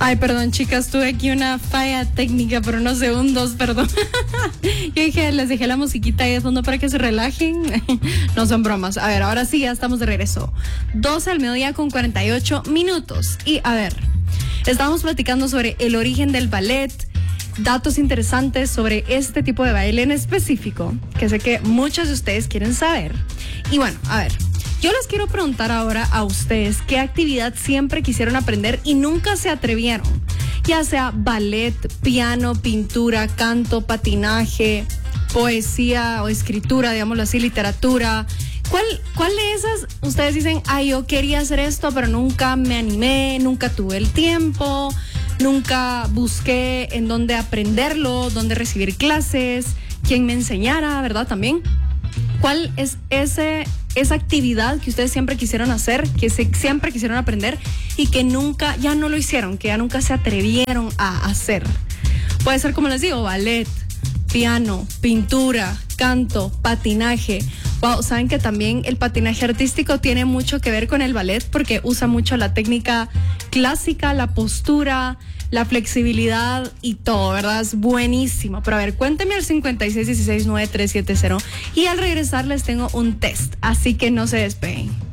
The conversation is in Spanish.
Ay, perdón, chicas, tuve aquí una falla técnica por unos segundos, perdón. Yo les dejé la musiquita ahí de fondo para que se relajen. No son bromas. A ver, ahora sí, ya estamos de regreso. 12 al mediodía con 48 minutos. Y a ver, estábamos platicando sobre el origen del ballet, datos interesantes sobre este tipo de baile en específico, que sé que muchos de ustedes quieren saber. Y bueno, a ver, yo les quiero preguntar ahora a ustedes qué actividad siempre quisieron aprender y nunca se atrevieron, ya sea ballet, piano, pintura, canto, patinaje, poesía o escritura, digámoslo así, literatura. ¿Cuál de esas ustedes dicen, ay, yo quería hacer esto, pero nunca me animé, nunca tuve el tiempo, nunca busqué en dónde aprenderlo, dónde recibir clases, quién me enseñara, ¿verdad? También. ¿Cuál es esa actividad que ustedes siempre quisieron hacer, que siempre quisieron aprender y que nunca, ya no lo hicieron, que ya nunca se atrevieron a hacer? Puede ser, como les digo, ballet, piano, pintura, canto, patinaje. Wow, saben que también el patinaje artístico tiene mucho que ver con el ballet porque usa mucho la técnica clásica, la postura, la flexibilidad y todo, ¿verdad? Es buenísimo. Pero a ver, cuéntenme al 56169370 y al regresar les tengo un test, así que no se despeguen.